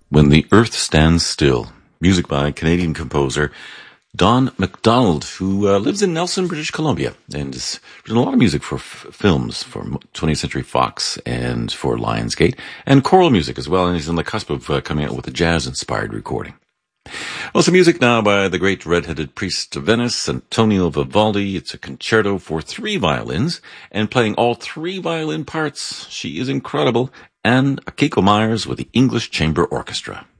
When the Earth Stands Still, music by Canadian composer Don McDonald, who lives in Nelson, British Columbia, and has written a lot of music for films, for 20th Century Fox and for Lionsgate, and choral music as well, and he's on the cusp of coming out with a jazz-inspired recording. Well, some music now by the great red-headed priest of Venice, Antonio Vivaldi. It's a concerto for 3 violins, and playing all 3 violin parts, she is incredible, and Akiko Myers with the English Chamber Orchestra.